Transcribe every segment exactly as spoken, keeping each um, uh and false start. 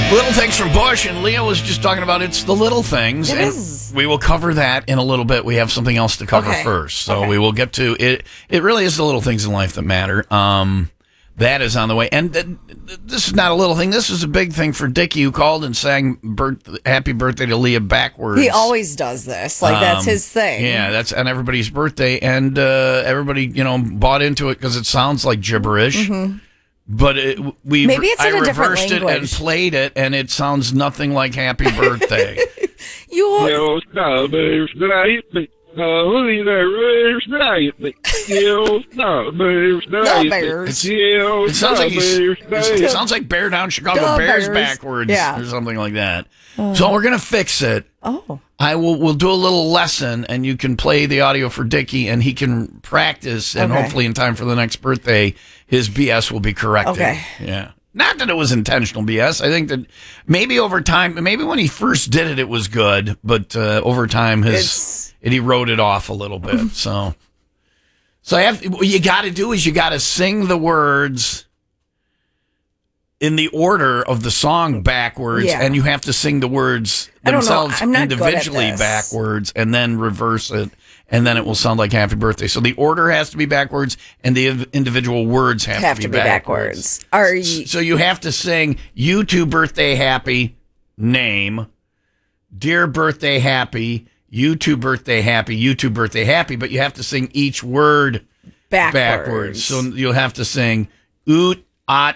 Little Things from Bush, and Leah was just talking about it's the little things. It and is. We will cover that in a little bit. We have something else to cover Okay. first. So Okay. we will get to it. It really is the little things in life that matter. Um, that is on the way. And th- th- this is not a little thing. This is a big thing for Dickie, who called and sang birth- Happy Birthday to Leah backwards. He always does this. Like, that's Um, his thing. Yeah, that's on everybody's birthday. And uh, everybody, you know, bought into it because it sounds like gibberish. Mm-hmm. But it, we, Maybe it's in I a different reversed it and language. played it, and it sounds nothing like Happy Birthday. You Eu estava estranho, holy there estranho, eu estava estranho, It's, eu it sounds like he's, estava it's- it estranho. sounds like Bear Down Chicago Duh, Bears Bears. backwards Yeah. or something like that. So we're gonna fix it. Oh. I will. We'll do a little lesson, and you can play the audio for Dickie, and he can practice, and Okay. hopefully, in time for the next birthday, his B S will be corrected. Okay. Yeah. Not that it was intentional B S. I think that maybe over time, maybe when he first did it, it was good, but uh, over time, his It's- it eroded off a little bit. So, so I have. What you got to do is you got to sing the words in the order of the song backwards, Yeah. and you have to sing the words I don't know. themselves I'm not good at individually this. backwards, and then reverse it, and then it will sound like Happy Birthday. So the order has to be backwards, and the inv- individual words have, have to to be be backwards. backwards. Are you, So you have to sing "You Too Birthday Happy" name, "Dear Birthday Happy," "You Too Birthday Happy," "You Too Birthday Happy," but you have to sing each word backwards? backwards. So you'll have to sing oot, ot,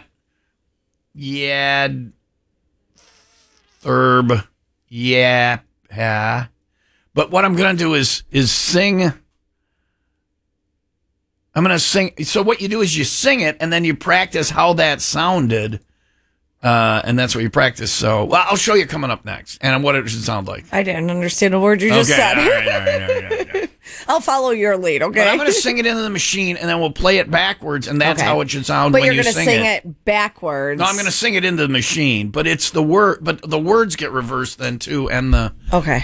yad, thurb, yeah, ha. But what I'm going to do is is sing. I'm going to sing. So what you do is you sing it, and then you practice how that sounded. Uh, and that's what you practice. So, well, I'll show you coming up next, and what it should sound like. I didn't understand a word you just okay, said. all right, all right, all right, all right. I'll follow your lead, okay? But I'm going to sing it into the machine, and then we'll play it backwards, and that's Okay. how it should sound But when you're you gonna sing, sing it. it. backwards. No, I'm going to sing it into the machine, but it's the word. But the words get reversed then too, and the Okay.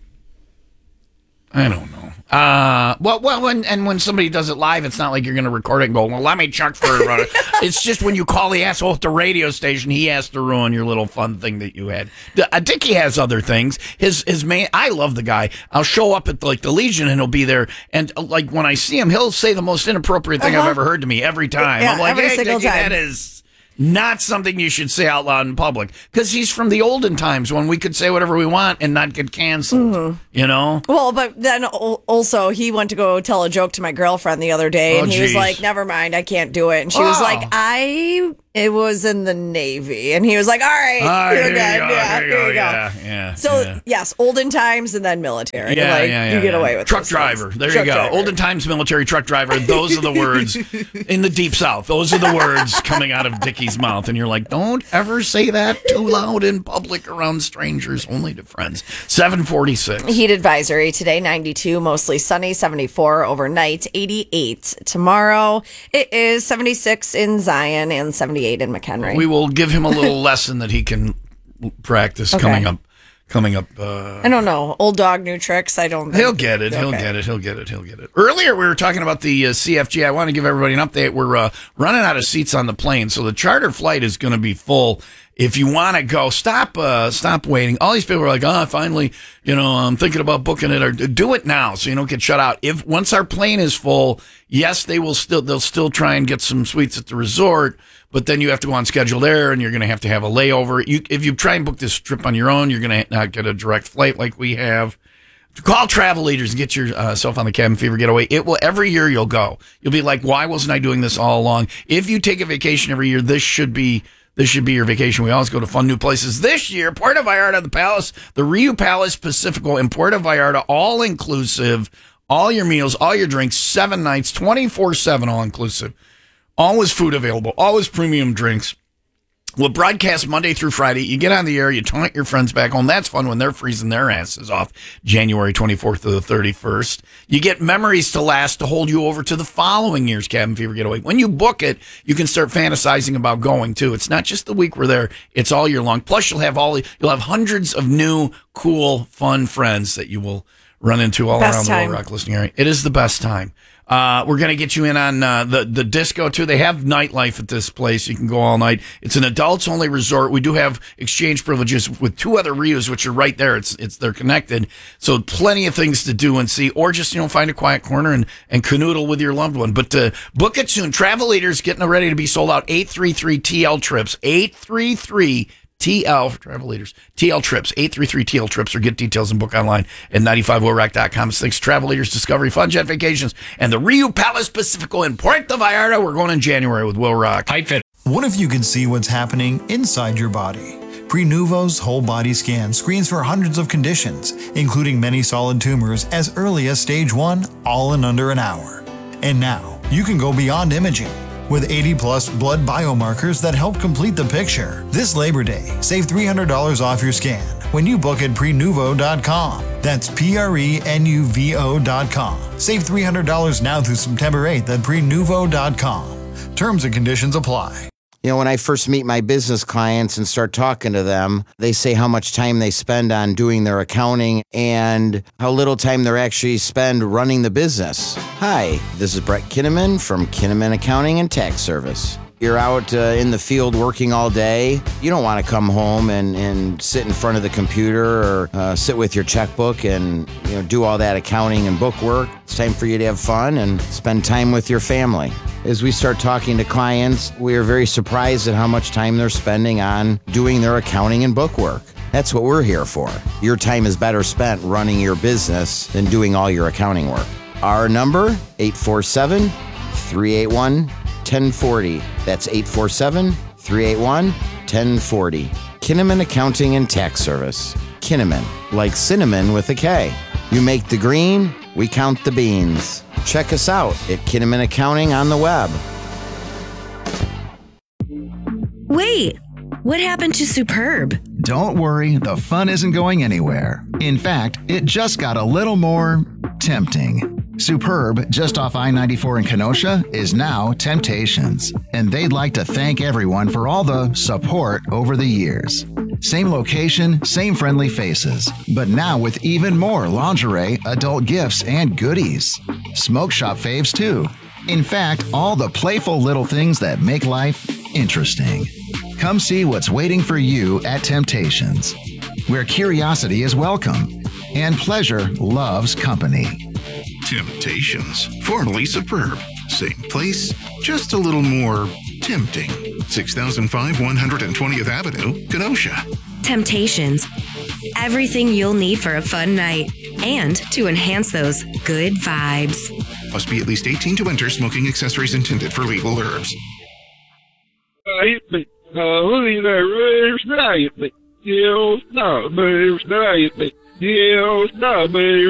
I don't know. Uh, well, well, when and when somebody does it live, it's not like you're going to record it and go, well, let me check for it. It's just when you call the asshole at the radio station, he has to ruin your little fun thing that you had. D- uh, Dickie has other things. His his main. I love the guy. I'll show up at like the Legion and he'll be there, and uh, like when I see him, he'll say the most inappropriate thing Uh-huh. I've ever heard to me every time. Yeah, I'm like, every hey, single Dickie, time. that is not something you should say out loud in public, because he's from the olden times when we could say whatever we want and not get canceled. Mm-hmm. You know. Well, but then al- also he went to go tell a joke to my girlfriend the other day, Oh, and he was geez. like, "Never mind, I can't do it." And she was Oh. like, "I it was in the Navy," and he was like, "All right, Ah, you're there good, you go, yeah, there you there go, you go." yeah, yeah, So yeah. yes, olden times and then military. Yeah, like, yeah, yeah, you get yeah. away with truck those driver. things. There Truck you go. driver. Olden times military truck driver. Those are the words in the deep south. Those are the words coming out of Dickie's mouth, and you're like, don't ever say that too loud in public around strangers, only to friends. seven forty-six. Heat advisory today, ninety-two, mostly sunny, seventy-four overnight, eighty-eight tomorrow. It is seventy-six in Zion and seventy-eight in McHenry. We will give him a little lesson that he can practice Okay. coming up. Coming up. Uh, I don't know. Old dog, new tricks. I don't think. He'll get it. He'll Okay. get it. He'll get it. He'll get it. Earlier, we were talking about the uh, C F G. I want to give everybody an update. We're uh, running out of seats on the plane, so the charter flight is going to be full. If you want to go, stop uh, stop waiting. All these people are like, oh, finally, you know, I'm thinking about booking it. Or do it now so you don't get shut out. If once our plane is full, yes, they will still they'll still try and get some suites at the resort. But then you have to go on schedule there, and you're going to have to have a layover. You, if you try and book this trip on your own, you're going to not get a direct flight like we have. Call Travel Leaders and get yourself on the Cabin Fever getaway. It will every year you'll go. You'll be like, why wasn't I doing this all along? If you take a vacation every year, this should be this should be your vacation. We always go to fun new places. This year, Puerto Vallarta, the Palace, the Rio Palace Pacifico in Puerto Vallarta, all inclusive, all your meals, all your drinks, seven nights, twenty-four seven, all inclusive. Always food available, always premium drinks. We'll broadcast Monday through Friday. You get on the air, you taunt your friends back home. That's fun when they're freezing their asses off January twenty-fourth to the thirty-first. You get memories to last to hold you over to the following year's Cabin Fever Getaway. When you book it, you can start fantasizing about going too. It's not just the week we're there, it's all year long. Plus you'll have all you'll have hundreds of new, cool, fun friends that you will run into all Best around the time. Little Rock listening area. It is the best time. Uh, we're going to get you in on uh, the, the disco, too. They have nightlife at this place. You can go all night. It's an adults-only resort. We do have exchange privileges with two other Rios, which are right there. It's it's They're connected. So plenty of things to do and see, or just, you know, find a quiet corner and, and canoodle with your loved one. But uh, book it soon. Travel Leaders getting ready to be sold out. eight three three T L Trips. eight three three T L for Travel Leaders. T L Trips. eight three three T L Trips, or get details and book online at nine five O rack dot com. Thanks Travel Leaders, Discovery, Fun Jet Vacations, and the Rio Palace Pacifico in Puerto Vallarta. We're going in January with Will Rock. Pipe Fit. What if you could see what's happening inside your body? Prenuvo's whole body scan screens for hundreds of conditions, including many solid tumors as early as stage one, all in under an hour. And now, you can go beyond imaging. With eighty plus blood biomarkers that help complete the picture. This Labor Day, save three hundred dollars off your scan when you book at prenuvo dot com. That's P R E N U V O dot com. Save three hundred dollars now through September eighth at prenuvo dot com. Terms and conditions apply. You know, when I first meet my business clients and start talking to them, they say how much time they spend on doing their accounting and how little time they actually spend running the business. Hi, this is Brett Kinnaman from Kinnaman Accounting and Tax Service. You're out uh, in the field working all day. You don't want to come home and, and sit in front of the computer or uh, sit with your checkbook and, you know, do all that accounting and book work. It's time for you to have fun and spend time with your family. As we start talking to clients, we are very surprised at how much time they're spending on doing their accounting and book work. That's what we're here for. Your time is better spent running your business than doing all your accounting work. Our number, eight four seven, three eight one, one zero four zero. That's eight four seven, three eight one, one zero four zero. Kinnaman Accounting and Tax Service. Kinnaman, like cinnamon with a K. You make the green, we count the beans. Check us out at Kinnaman Accounting on the web. Wait, what happened to Superb? Don't worry, the fun isn't going anywhere. In fact, it just got a little more tempting. Superb, just off I ninety-four in Kenosha, is now Temptations, and they'd like to thank everyone for all the support over the years. Same location, same friendly faces, but now with even more lingerie, adult gifts, and goodies. Smoke shop faves, too. In fact, all the playful little things that make life interesting. Come see what's waiting for you at Temptations, where curiosity is welcome and pleasure loves company. Temptations, formerly Superb. Same place, just a little more tempting. six thousand five, one hundred twentieth Avenue, Kenosha. Temptations. Everything you'll need for a fun night and to enhance those good vibes. Must be at least eighteen to enter. Smoking accessories intended for legal herbs. Uh, hit me. Uh, who is that? Raiders, hit me. You know, no, Raiders, hit me. You know, no, Raiders.